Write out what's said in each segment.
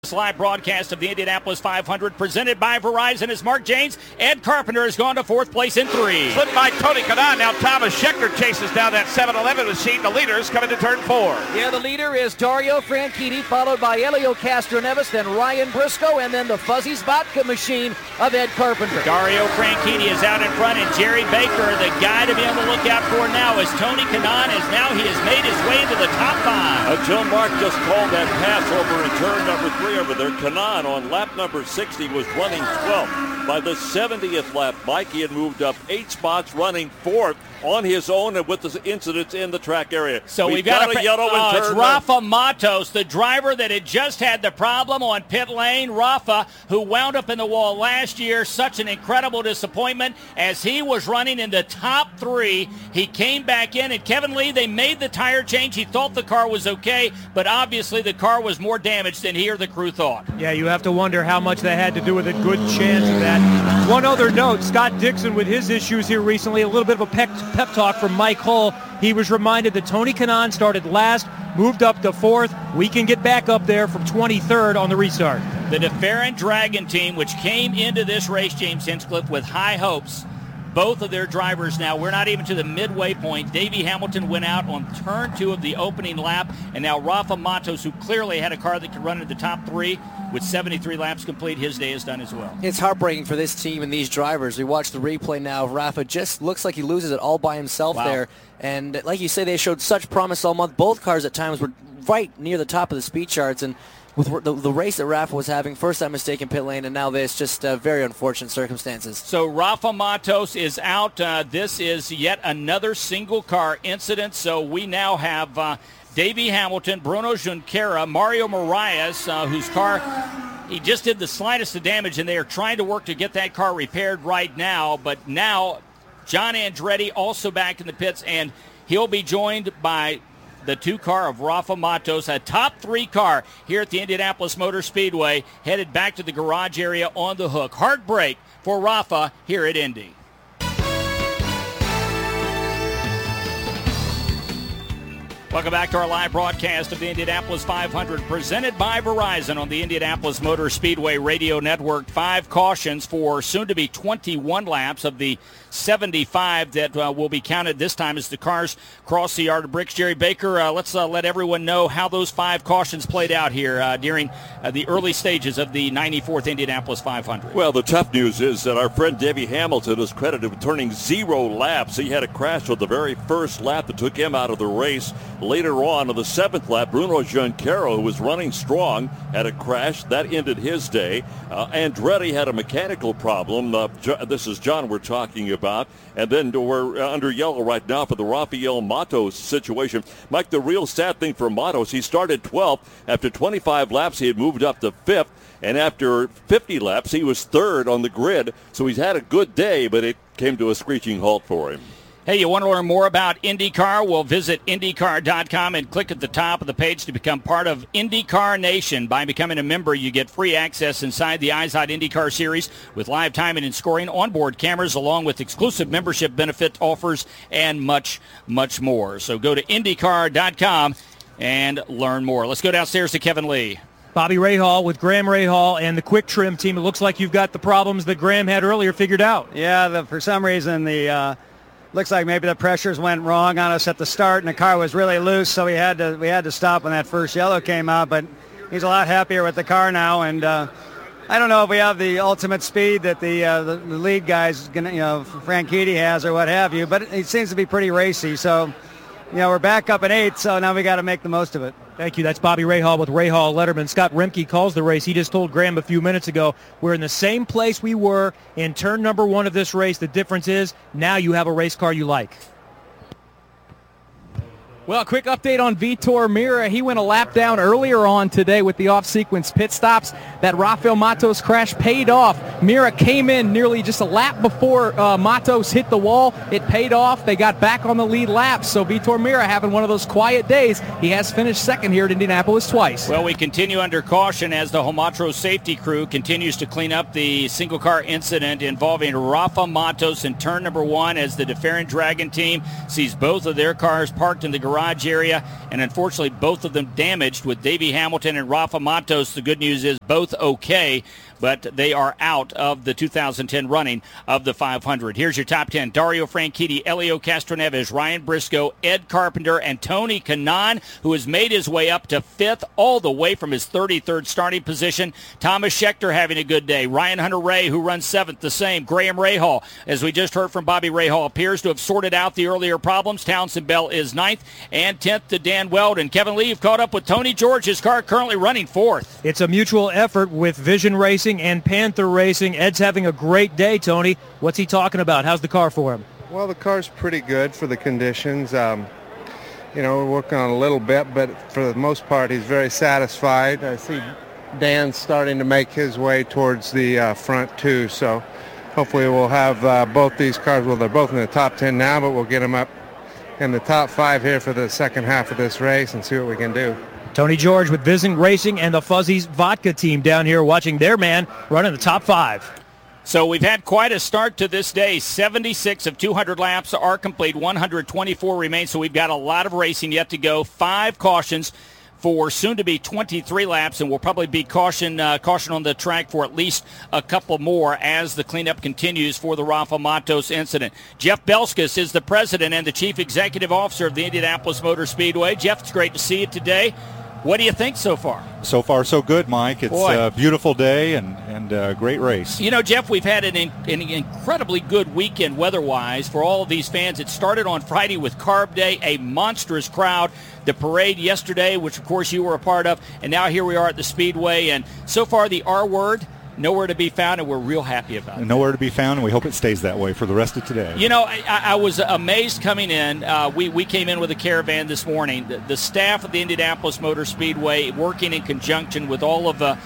This live broadcast of the Indianapolis 500 presented by Verizon as Mark James. Ed Carpenter has gone to fourth place in 3. Slipped by Tony Kanaan. Now Thomas Scheckter chases down that 7-Eleven machine. The leaders coming to turn 4. Yeah, the leader is Dario Franchitti, followed by Elio Castroneves, then Ryan Briscoe, and then the Fuzzy's Vodka machine of Ed Carpenter. Dario Franchitti is out in front, and Jerry Baker, the guy to be on the lookout for now, as Tony Kanaan he has made his way into the top 5. Joe Mark just called that pass over in turn number 3 over there. Kanaan on lap number 60 was running 12th. By the 70th lap, Mikey had moved up 8 spots, running 4th on his own and with the incidents in the track area. So we've got a yellow in turn. It's Rafa Matos, the driver that had just had the problem on pit lane. Rafa, who wound up in the wall last year, such an incredible disappointment as he was running in the top 3. He came back in, and Kevin Lee, they made the tire change. He thought the car was okay, but obviously the car was more damaged than he or the crew thought. Yeah, you have to wonder how much that had to do with it. Good chance of that. One other note, Scott Dixon with his issues here recently, a little bit of a pep talk from Mike Hull. He was reminded that Tony Kanaan started last, moved up to 4th. We can get back up there from 23rd on the restart. The DeFerrin Dragon team, which came into this race, James Hinchcliffe, with high hopes. Both of their drivers now, we're not even to the midway point. Davey Hamilton went out on turn 2 of the opening lap, and now Rafa Matos, who clearly had a car that could run in the top 3 with 73 laps complete, his day is done as well. It's heartbreaking for this team and these drivers. We watch the replay now. Rafa just looks like he loses it all by himself there. And like you say, they showed such promise all month. Both cars at times were right near the top of the speed charts, and with the race that Rafa was having, first time mistake in pit lane, and now this, just very unfortunate circumstances. So Rafa Matos is out. This is yet another single car incident. So we now have Davey Hamilton, Bruno Junqueira, Mario Moraes, whose car, he just did the slightest of damage, and they are trying to work to get that car repaired right now. But now John Andretti also back in the pits, and he'll be joined by the 2 car of Rafa Matos, a top 3 car here at the Indianapolis Motor Speedway, headed back to the garage area on the hook. Heartbreak for Rafa here at Indy. Welcome back to our live broadcast of the Indianapolis 500, presented by Verizon on the Indianapolis Motor Speedway Radio Network. 5 cautions for soon-to-be 21 laps of the 75 that will be counted this time as the cars cross the yard of bricks. Jerry Baker, let's let everyone know how those 5 cautions played out here during the early stages of the 94th Indianapolis 500. Well, the tough news is that our friend Davey Hamilton is credited with turning 0 laps. He had a crash with the very first lap that took him out of the race. Later on the 7th lap, Bruno Junqueira, who was running strong, had a crash. That ended his day. Andretti had a mechanical problem. This is John we're talking about. And then we're under yellow right now for the Rafael Matos situation. Mike, the real sad thing for Matos, he started 12th. After 25 laps, he had moved up to 5th. And after 50 laps, he was 3rd on the grid. So he's had a good day, but it came to a screeching halt for him. Hey, you want to learn more about IndyCar? Well, visit IndyCar.com and click at the top of the page to become part of IndyCar Nation. By becoming a member, you get free access inside the IZOD IndyCar Series with live timing and scoring, onboard cameras, along with exclusive membership benefit offers, and much, much more. So go to IndyCar.com and learn more. Let's go downstairs to Kevin Lee. Bobby Rahal with Graham Rahal and the Quick Trim team. It looks like you've got the problems that Graham had earlier figured out. Yeah, for some reason looks like maybe the pressures went wrong on us at the start, and the car was really loose, so we had to stop when that first yellow came out. But he's a lot happier with the car now, and I don't know if we have the ultimate speed that the lead guys, Franchitti has or what have you. But it seems to be pretty racy. So, we're back up in 8th, so now we got to make the most of it. Thank you. That's Bobby Rahal with Rahal Letterman. Scott Remke calls the race. He just told Graham a few minutes ago, we're in the same place we were in turn number 1 of this race. The difference is now you have a race car you like. Well, quick update on Vitor Meira. He went a lap down earlier on today with the off-sequence pit stops. That Rafael Matos crash paid off. Meira came in nearly just a lap before Matos hit the wall. It paid off. They got back on the lead lap. So Vitor Meira having one of those quiet days. He has finished second here at Indianapolis twice. Well, we continue under caution as the Homatro safety crew continues to clean up the single-car incident involving Rafa Matos in turn number 1 as the DeFerrin Dragon team sees both of their cars parked in the garage garage area, and unfortunately both of them damaged with Davey Hamilton and Rafa Matos. The good news is both okay, but they are out of the 2010 running of the 500. Here's your top 10. Dario Franchitti, Elio Castroneves, Ryan Briscoe, Ed Carpenter, and Tony Kanaan, who has made his way up to 5th all the way from his 33rd starting position. Thomas Scheckter having a good day. Ryan Hunter-Reay, who runs 7th, the same. Graham Rahal, as we just heard from Bobby Rahal, appears to have sorted out the earlier problems. Townsend Bell is 9th, and 10th to Dan Weldon. Kevin Lee, you've caught up with Tony George. His car currently running 4th. It's a mutual effort with Vision Racing and Panther Racing. Ed's having a great day, Tony. What's he talking about? How's the car for him? Well, the car's pretty good for the conditions. We're working on a little bit, but for the most part, he's very satisfied. I see Dan's starting to make his way towards the front, too. So hopefully we'll have both these cars. Well, they're both in the top 10 now, but we'll get them up in the top 5 here for the second half of this race and see what we can do. Tony George with Vision Racing and the Fuzzies Vodka team down here watching their man run in the top 5. So we've had quite a start to this day. 76 of 200 laps are complete. 124 remain, so we've got a lot of racing yet to go. 5 cautions for soon-to-be 23 laps, and we'll probably be caution on the track for at least a couple more as the cleanup continues for the Rafa Matos incident. Jeff Belskis is the president and the chief executive officer of the Indianapolis Motor Speedway. Jeff, it's great to see you today. What do you think so far? So far, so good, Mike. It's a beautiful day and a great race. You know, Jeff, we've had an incredibly good weekend weather-wise for all of these fans. It started on Friday with Carb Day, a monstrous crowd. The parade yesterday, which, of course, you were a part of, and now here we are at the Speedway. And so far, the R word, nowhere to be found, and we're real happy about it. Nowhere to be found, and we hope it stays that way for the rest of today. You know, I was amazed coming in. We came in with a caravan this morning. The staff of the Indianapolis Motor Speedway, working in conjunction with all of the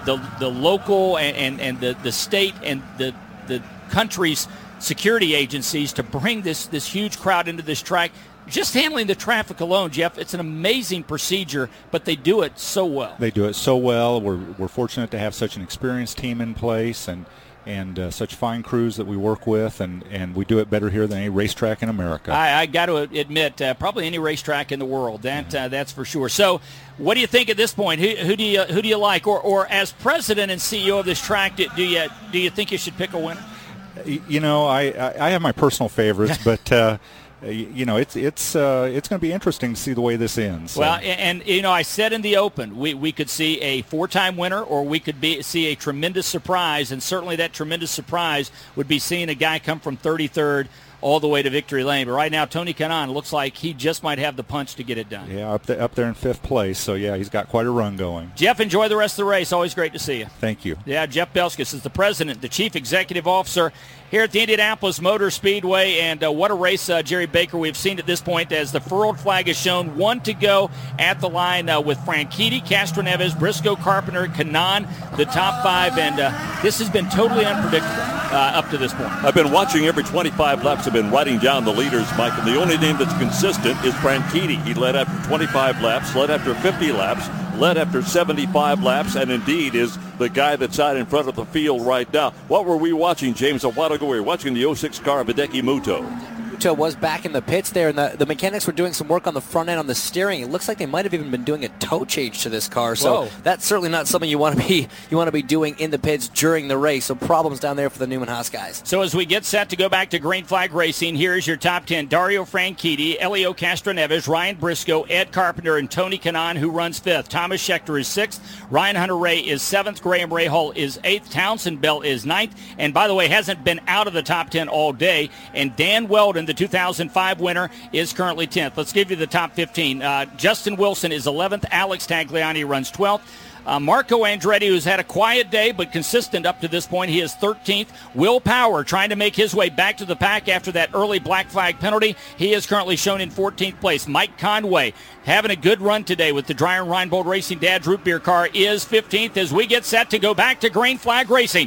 local and the state and the country's security agencies to bring this huge crowd into this track. Just handling the traffic alone, Jeff, it's an amazing procedure, but they do it so well. They do it so well. We're fortunate to have such an experienced team in place and such fine crews that we work with, and we do it better here than any racetrack in America. I got to admit, probably any racetrack in the world. That's for sure. So, what do you think at this point? Who do you like, or as president and CEO of this track, do you think you should pick a winner? You know, I have my personal favorites, but. You know, it's going to be interesting to see the way this ends. Well, and you know, I said in the open, we could see a 4-time winner, or we could see a tremendous surprise, and certainly that tremendous surprise would be seeing a guy come from 33rd all the way to victory lane. But right now, Tony Kanaan looks like he just might have the punch to get it done. Yeah, up there in 5th place. So, yeah, he's got quite a run going. Jeff, enjoy the rest of the race. Always great to see you. Thank you. Yeah, Jeff Belskis is the president, the chief executive officer here at the Indianapolis Motor Speedway. And what a race, Jerry Baker, we've seen at this point as the furled flag is shown. 1 to go at the line with Franchitti, Castroneves, Briscoe, Carpenter, Kanaan, the top 5. And this has been totally unpredictable up to this point. I've been watching every 25 laps. I've been writing down the leaders, Mike, and the only name that's consistent is Franchitti. He led after 25 laps, led after 50 laps, led after 75 laps, and indeed is the guy that's out in front of the field right now. What were we watching, James, a while ago? We were watching the 06 car of Hideki Muto. Muto was back in the pits there, and the mechanics were doing some work on the front end on the steering. It looks like they might have even been doing a toe change to this car. So that's certainly not something you want to be doing in the pits during the race. So problems down there for the Newman Haas guys. So as we get set to go back to green flag racing, here's your top 10. Dario Franchitti, Elio Castroneves, Ryan Briscoe, Ed Carpenter, and Tony Kanaan, who runs 5th. Thomas Scheckter is 6th. Ryan Hunter-Reay is 7th. Graham Rahal is 8th. Townsend Bell is 9th. And by the way, hasn't been out of the top 10 all day. And Dan Weldon, the 2005 winner, is currently 10th. Let's give you the top 15. Justin Wilson is 11th. Alex Tagliani runs 12th. Marco Andretti, who's had a quiet day but consistent up to this point, he is 13th. Will Power trying to make his way back to the pack after that early black flag penalty. He is currently shown in 14th place. Mike Conway having a good run today with the Dreyer Reinbold Racing Dad's Root Beer car is 15th as we get set to go back to green flag racing.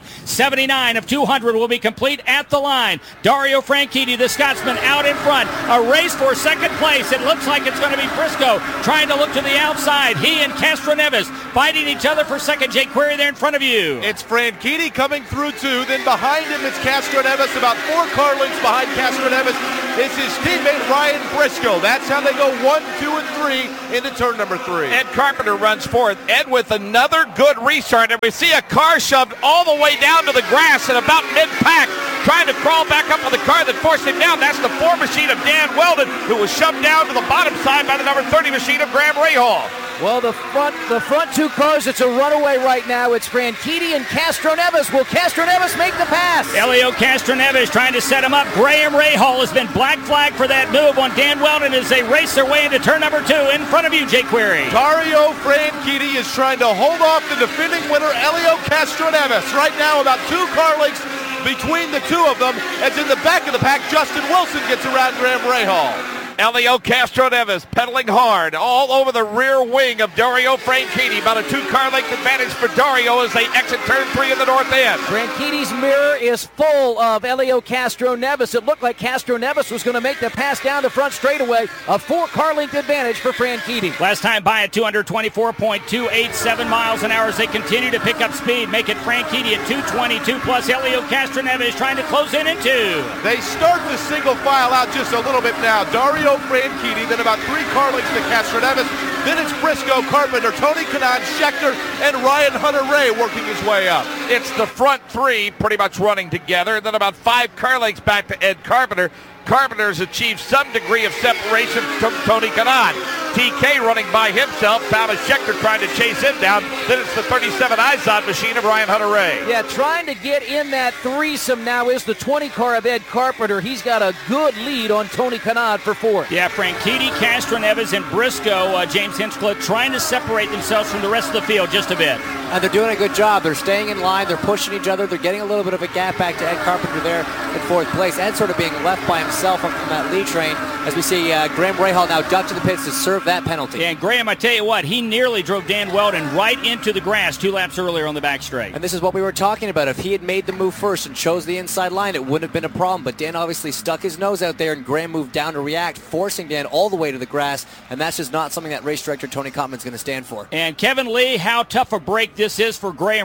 79 of 200 will be complete at the line. Dario Franchitti, the Scotsman, out in front. A race for second place. It looks like it's going to be Briscoe trying to look to the outside. He and Castroneves fighting each other for second. Jake Query there in front of you. It's Franchitti coming through 2. Then behind him it's Castroneves. About 4 car lengths behind Castroneves is his teammate Ryan Briscoe. That's how they go 1, 2, and 3 into turn number 3. Ed Carpenter runs fourth. Ed with another good restart. And we see a car shoved all the way down to the grass at about mid-pack, trying to crawl back up on the car that forced him down. That's the 4 machine of Dan Weldon, who was shoved down to the bottom side by the number 30 machine of Graham Rahal. Well, the front 2 cars, it's a runaway right now. It's Franchitti and Castroneves. Will Castroneves make the pass? Elio Castroneves trying to set him up. Graham Rahal has been black flagged for that move on Dan Weldon as they race their way into turn number 2. In front of you, Jake Query. Dario Franchitti is trying to hold off the defending winner, Elio Castroneves. Right now, about 2 car lengths between the 2 of them, as in the back of the pack, Justin Wilson gets around Graham Rahal. Elio Castroneves pedaling hard all over the rear wing of Dario Franchitti. About a 2-car length advantage for Dario as they exit turn 3 in the north end. Franchitti's mirror is full of Elio Castroneves. It looked like Castroneves was going to make the pass down the front straightaway. A 4-car length advantage for Franchitti. Last time by at 224.287 miles an hour as they continue to pick up speed. Make it Franchitti at 222 plus Elio Castroneves trying to close in 2. They start the single file out just a little bit now. Dario Franchitti, then about 3 car lengths to Castroneves. Then it's Briscoe, Carpenter, Tony Kanaan, Scheckter, and Ryan Hunter-Reay working his way up. It's the front 3 pretty much running together, and then about 5 car lengths back to Ed Carpenter. Carpenter's achieved some degree of separation from Tony Kanaan. TK running by himself. Thomas Scheckter trying to chase him down. Then it's the 37 Izod machine of Ryan Hunter-Reay. Yeah, trying to get in that threesome now is the 20 car of Ed Carpenter. He's got a good lead on Tony Kanaan for 4th. Yeah, Franchitti, Castroneves, and Briscoe, James Hinchcliffe trying to separate themselves from the rest of the field just a bit. And they're doing a good job. They're staying in line. They're pushing each other. They're getting a little bit of a gap back to Ed Carpenter there in 4th place. Ed sort of being left by himself from that lead train as we see Graham Rahal now duck to the pits to serve that penalty. Yeah, and Graham, I tell you what, he nearly drove Dan Weldon right into the grass 2 laps earlier on the back straight. And this is what we were talking about. If he had made the move first and chose the inside line, it wouldn't have been a problem. But Dan obviously stuck his nose out there, and Graham moved down to react, forcing Dan all the way to the grass. And that's just not something that race director Tony Cotman's going to stand for. And Kevin Lee, how tough a break this is for Graham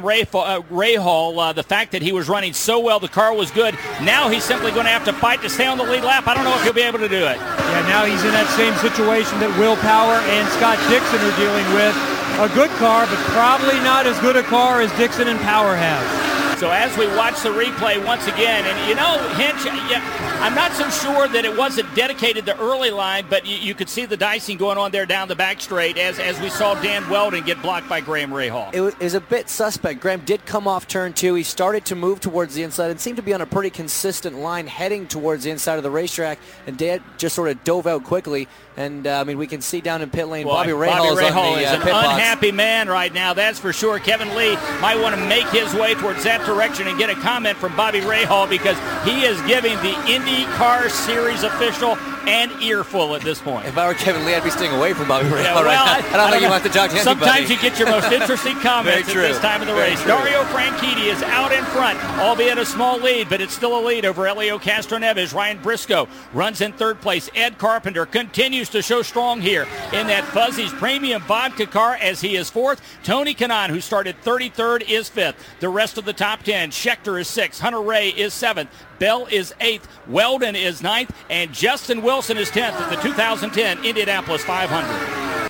Rahal. The fact that he was running so well, the car was good. Now he's simply going to have to fight to stay on the lead lap. I don't know if he'll be able to do it. Yeah, now he's in that same situation that Will Power and Scott Dixon are dealing with. A good car, but probably not as good a car as Dixon and Power have. So as we watch the replay once again, and you know, Hinch, I'm not so sure that it wasn't dedicated to early line, but you could see the dicing going on there down the back straight as we saw Dan Weldon get blocked by Graham Rahal. It was a bit suspect. Graham did come off turn 2. He started to move towards the inside and seemed to be on a pretty consistent line heading towards the inside of the racetrack, and Dan just sort of dove out quickly. And, I mean, we can see down in pit lane, Bobby Rahal is an unhappy man right now, that's for sure. Kevin Lee might want to make his way towards that direction and get a comment from Bobby Rahal because he is giving the IndyCar Series official an earful at this point. If I were Kevin Lee, I'd be staying away from Bobby Rahal right now. I don't think you want to talk to anybody. Sometimes you get your most interesting comments at this time of the race. Dario Franchitti is out in front, albeit a small lead, but it's still a lead over Elio Castroneves. Ryan Briscoe runs in 3rd place. Ed Carpenter continues to show strong here in that Fuzzy's Premium Vodka car as he is 4th. Tony Kanaan, who started 33rd, is 5th. The rest of the top 10, Scheckter is 6th. Hunter-Reay is 7th. Bell is 8th. Weldon is 9th. And Justin Wilson is 10th at the 2010 Indianapolis 500.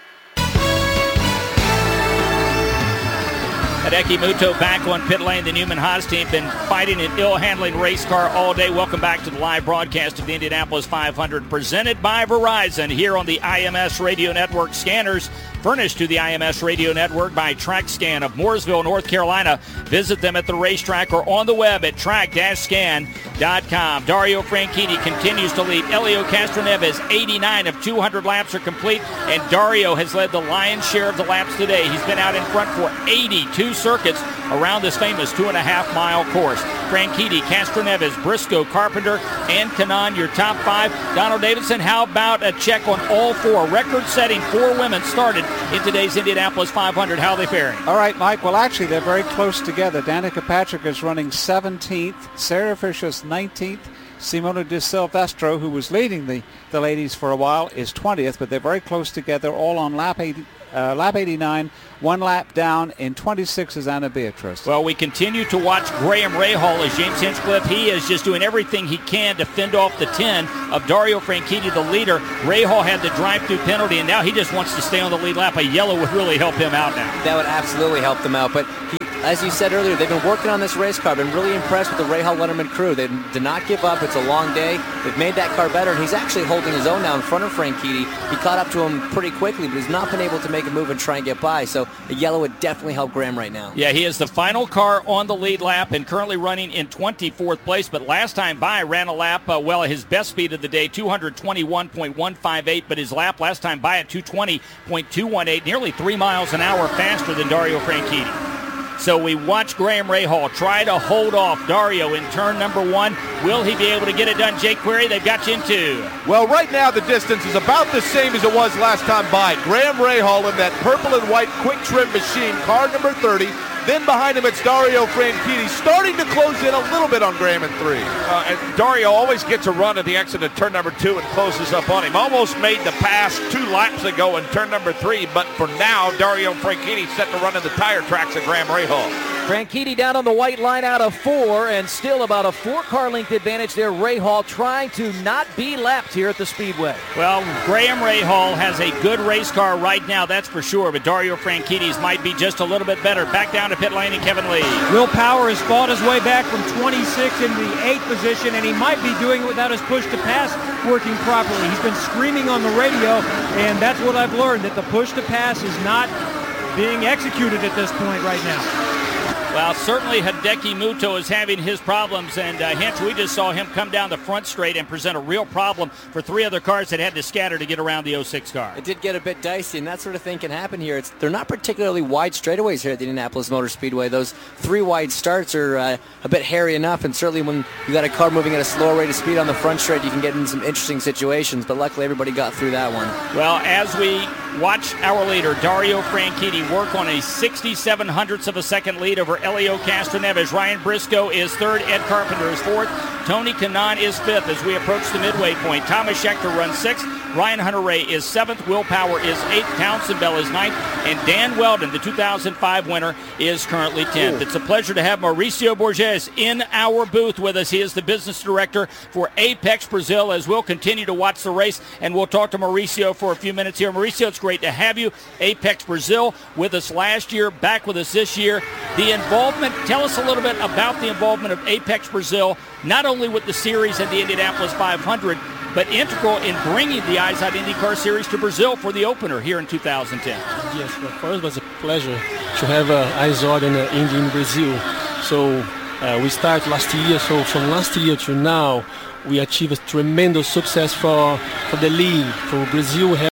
Hideki Muto back on pit lane. The Newman Haas team been fighting an ill-handling race car all day. Welcome back to the live broadcast of the Indianapolis 500 presented by Verizon here on the IMS Radio Network. Scanners furnished to the IMS Radio Network by TrackScan of Mooresville, North Carolina. Visit them at the racetrack or on the web at track-scan.com. Dario Franchitti continues to lead. Elio Castroneves, 89 of 200 laps are complete, and Dario has led the lion's share of the laps today. He's been out in front for 82 circuits around this famous 2.5-mile course. Franchitti, Castroneves, Briscoe, Carpenter, and Kanaan, your top 5. Donald Davidson, how about a check on all 4? Record-setting 4 women started in today's Indianapolis 500. How are they faring? All right, Mike. Well, actually, they're very close together. Danica Patrick is running 17th. Sarah Fisher's 19th. Simona De Silvestro, who was leading the ladies for a while, is 20th, but they're very close together, all on lap lap 89, 1 lap down. In 26 is Ana Beatriz. Well, we continue to watch Graham Rahal as James Hinchcliffe. He is just doing everything he can to fend off the 10 of Dario Franchitti, the leader. Rahal had the drive-through penalty, and now he just wants to stay on the lead lap. A yellow would really help him out now. That would absolutely help them out, but as you said earlier, they've been working on this race car. Been really impressed with the Rahal Letterman crew. They did not give up. It's a long day. They've made that car better, and he's actually holding his own now in front of Franchitti. He caught up to him pretty quickly, but he's not been able to make a move and try and get by. So the yellow would definitely help Graham right now. Yeah, he is the final car on the lead lap and currently running in 24th place. But last time by, ran a lap, his best speed of the day, 221.158. But his lap last time by at 220.218, nearly 3 miles an hour faster than Dario Franchitti. So we watch Graham Rahal try to hold off Dario in turn number 1. Will he be able to get it done? Jake Query, they've got you in 2. Well, right now the distance is about the same as it was last time by. Graham Rahal in that purple and white quick trim machine, car number 30. Then behind him it's Dario Franchitti, starting to close in a little bit on Graham in 3. And Dario always gets a run at the exit of turn number 2 and closes up on him. Almost made the pass 2 laps ago in turn number 3, but for now, Dario Franchitti set to run in the tire tracks of Graham Rahal. Franchitti down on the white line out of 4, and still about a 4-car length advantage there. Rahal trying to not be lapped here at the Speedway. Well, Graham Rahal has a good race car right now, that's for sure, but Dario Franchitti's might be just a little bit better. Back down to pit lane and Kevin Lee. Will Power has fought his way back from 26 into the 8th position, and he might be doing it without his push to pass working properly. He's been screaming on the radio, and that's what I've learned, that the push to pass is not being executed at this point right now. Well, certainly Hideki Muto is having his problems, and hence we just saw him come down the front straight and present a real problem for 3 other cars that had to scatter to get around the 06 car. It did get a bit dicey, and that sort of thing can happen here. They're not particularly wide straightaways here at the Indianapolis Motor Speedway. Those 3 wide starts are a bit hairy enough, and certainly when you got a car moving at a slower rate of speed on the front straight, you can get in some interesting situations, but luckily everybody got through that one. Well, as we watch our leader, Dario Franchitti, work on a 67 hundredths of a second lead over Elio Castroneves. Ryan Briscoe is 3rd. Ed Carpenter is 4th. Tony Kanaan is 5th as we approach the midway point. Thomas Scheckter runs 6th. Ryan Hunter-Reay is 7th. Will Power is 8th. Townsend Bell is 9th. And Dan Weldon, the 2005 winner, is currently 10th. It's a pleasure to have Mauricio Borges in our booth with us. He is the business director for Apex Brazil, as we'll continue to watch the race, and we'll talk to Mauricio for a few minutes here. Mauricio, it's great to have you. Apex Brazil with us last year, back with us this year. The involvement, tell us a little bit about the involvement of Apex Brazil, not only with the series and the Indianapolis 500, but integral in bringing the IZOD IndyCar Series to Brazil for the opener here in 2010. Yes, well, for us it was a pleasure to have IZOD and Indy in Brazil. So we started last year, so from last year to now, we achieved a tremendous success for the league, for Brazil.